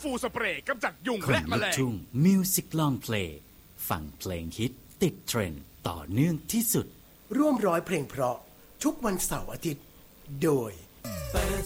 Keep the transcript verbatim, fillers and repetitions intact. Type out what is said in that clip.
ฟูสเปรย์กำจัดยุงคนและแมลุกลงทุ่งมิวสิกลองเพลงฟังเพลงฮิตติดเทรนด์ต่อเนื่องที่สุดร่วมร้อยเพลงเพราะทุกวันเสาร์อาทิตย์โดย